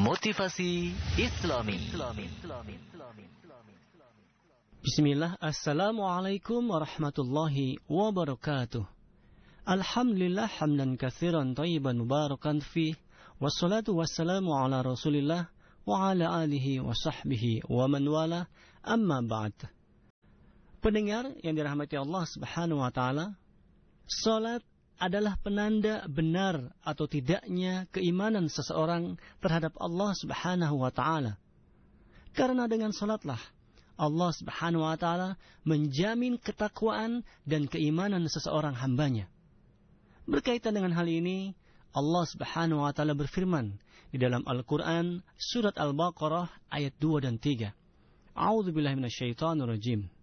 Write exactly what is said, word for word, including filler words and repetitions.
Motivasi Islami. Bismillah, Assalamualaikum warahmatullahi wabarakatuh. Alhamdulillah hamdan katsiran thayyiban mubarakan fih. Wassalatu wassalamu ala Rasulillah wa ala alihi wa sahbihi wa man wala, amma ba'd. Pendengar yang dirahmati Allah Subhanahu wa taala, salat adalah penanda benar atau tidaknya keimanan seseorang terhadap Allah Subhanahu wa taala. Karena dengan salatlah Allah Subhanahu wa taala menjamin ketakwaan dan keimanan seseorang hambanya. Berkaitan dengan hal ini, Allah Subhanahu wa taala berfirman di dalam Al-Qur'an surat Al-Baqarah ayat dua dan tiga. A'udzubillahi minasyaitonir rajim.